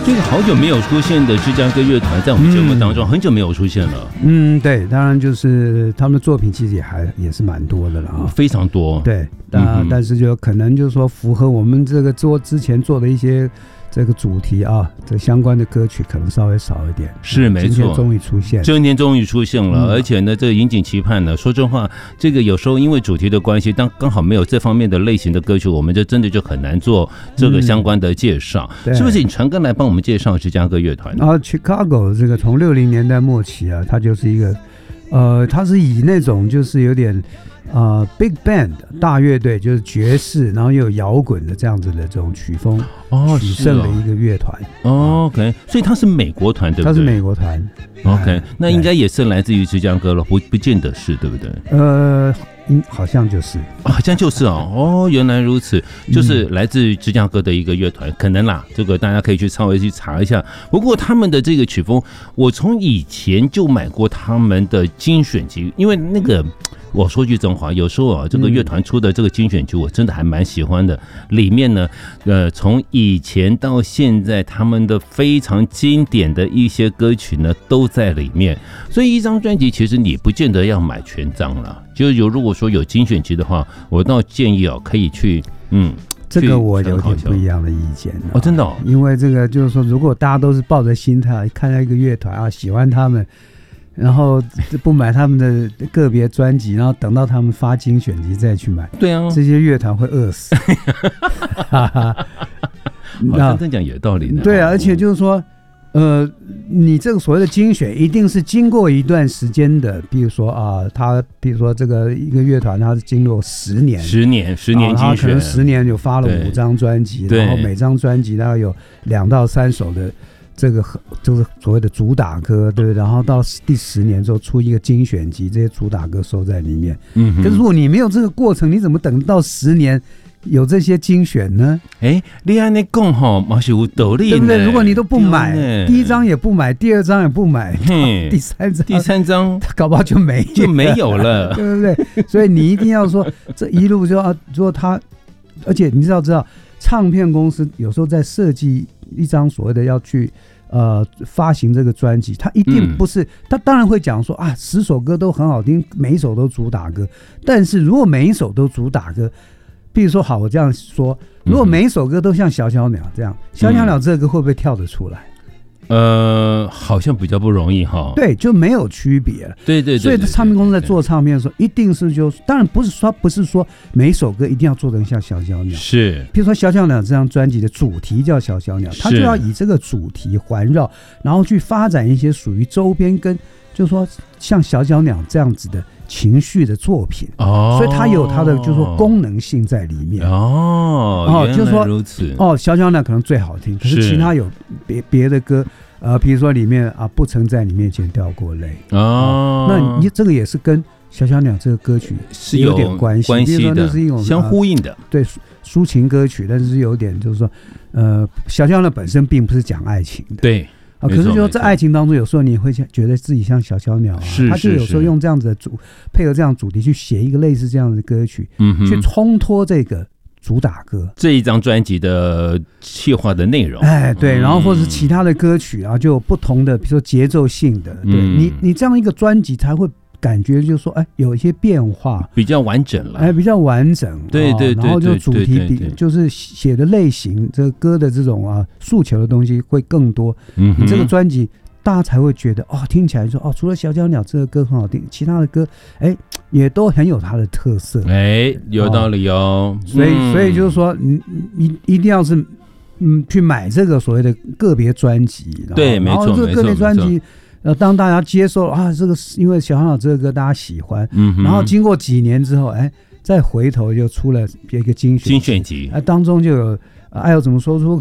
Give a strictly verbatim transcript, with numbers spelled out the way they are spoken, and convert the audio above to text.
这个好久没有出现的芝加哥乐团，在我们节目当中、嗯、很久没有出现了。 嗯，对，当然就是他们的作品其实也还也是蛮多的了啊， 非常多。 对，但、嗯、但是就可能就是说符合我们这个做之前做的一些这个主题啊，这相关的歌曲可能稍微少一点。 是没错， 今天终于出现， 今天终于出现了、嗯，而且呢，这个引颈期盼呢，说真话，这个有时候因为主题的关系，当刚好没有这方面的类型的歌曲，我们就真的就很难做这个相关的介绍。嗯、是不是你传哥来帮我们介绍芝加哥乐团？ 啊 ，Chicago 这个从六零年代末期啊，它就是一个，呃，它是以那种就是有点。呃 ，Big Band 大乐队就是爵士，然后又有摇滚的这样子的这种曲风哦， 取胜的一个乐团。 哦 ，OK， 所以它是美国团，对不对？ 它是美国团。 OK， 那应该也是来自于芝加哥了，不不见得是，对不对？ 呃，好像就是， 好像就是哦，哦，原来如此，就是来自于芝加哥的一个乐团，可能啦，这个大家可以去稍微去查一下。不过他们的这个曲风，我从以前就买过他们的精选集，因为那个。我说句真话，有时候啊，这个乐团出的这个精选集，我真的还蛮喜欢的。里面呢，呃，从以前到现在，他们的非常经典的一些歌曲呢，都在里面。所以一张专辑，其实你不见得要买全张了。就是有如果说有精选集的话，我倒建议哦，可以去嗯。 这个我有点不一样的意见哦，真的、哦， 因为这个就是说，如果大家都是抱着心态看到一个乐团啊，喜欢他们。然后不买他们的个别专辑，然后等到他们发精选集再去买。 对啊， 这些乐团会饿死。 那真讲有道理呢。 对啊，而且就是说，呃，你这个所谓的精选，一定是经过一段时间的，比如说啊，他比如说这个一个乐团，他是经过十年， 十年，十年精选， 他可能十年就发了五张专辑，然后每张专辑大概有两到三首的。这个就是所谓的主打歌，对不对？然后到第十年之后出一个精选集，这些主打歌收在里面。嗯，可是如果你没有这个过程，你怎么等到十年有这些精选呢？ 哎，你按你讲吼，嘛是有道理， 对不对？如果你都不买，第一张也不买，第二张也不买，第三张， 第三张搞不好就没就没有了， 对不对？所以你一定要说这一路就要做它，而且你知道知道，唱片公司有时候在设计一张所谓的要去呃发行这个专辑，他一定不是，嗯、他当然会讲说啊，十首歌都很好听，每一首都主打歌。但是如果每一首都主打歌，比如说好，我这样说，如果每一首歌都像小小鸟这样，嗯、小小鸟这个歌会不会跳得出来？ 呃，好像比较不容易哈。 对，就没有区别了。 对对对。 所以唱片公司在做唱片的时候，一定是就当然不是说不是说每一首歌一定要做成像小小鸟。 是。 比如说小小鸟这张专辑的主题叫小小鸟，它就要以这个主题环绕，然后去发展一些属于周边跟就是说像小小鸟这样子的情绪的作品。哦。所以它有它的就是说功能性在里面。 哦。哦， 就是说如此。 哦，小小鸟可能最好听，可是其他有别别的歌。呃，比如说里面啊，不曾在你面前掉过泪哦，那你这个也是跟小小鸟这个歌曲是有点关系， 关系的， 那是一种相呼应的， 呃、对抒情歌曲，但是有点就是说，呃，小小鸟本身并不是讲爱情的， 对啊，可是就在爱情当中，有时候你会觉得自己像小小鸟啊， 是他就有时候用这样子的主配合这样主题去写一个类似这样的歌曲，嗯，去烘托这个。主打歌这一张专辑的企划的内容， 哎，对，然后或是其他的歌曲啊，就有不同的，比如说节奏性的，对、嗯、你，你这样一个专辑才会感觉就是说，哎，有一些变化， 比较完整了， 哎，比较完整， 对对 对, 对, 对, 对, 对， 然后就主题比就是写的类型，这个歌的这种啊诉求的东西会更多，嗯，你这个专辑。大家才会觉得哦，听起来说哦，除了小小鸟这个歌很好听，其他的歌哎也都很有它的特色， 哎，有道理哦。 哦所以、嗯，所以就是说，你你一定要是嗯去买这个所谓的个别专辑， 对，没错， 然后这个个别专辑，呃，当大家接受啊，这个因为小小鸟这个歌大家喜欢，嗯，然后经过几年之后，哎，再回头就出了一个精选精选集， 啊，当中就有。爱要怎么说出